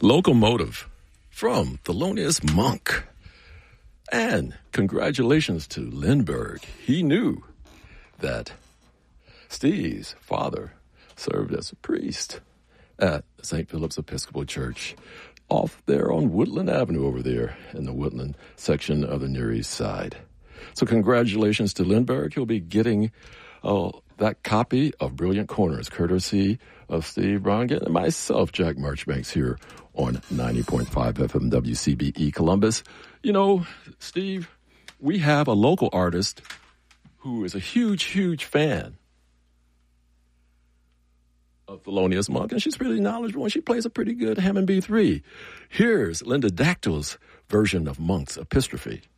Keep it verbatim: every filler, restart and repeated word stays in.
Locomotive from Thelonious Monk. And congratulations to Lindbergh. He knew that Steve's father served as a priest at Saint Philip's Episcopal Church off there on Woodland Avenue over there in the Woodland section of the Near East Side. So congratulations to Lindbergh. He'll be getting uh, that copy of Brilliant Corners, courtesy of Steve Brongett and myself, Jack Marchbanks, here on ninety point five F M W C B E Columbus. You know, Steve, we have a local artist who is a huge, huge fan of Thelonious Monk, and she's really knowledgeable, and she plays a pretty good Hammond B three. Here's Linda Dactyl's version of Monk's Epistrophe.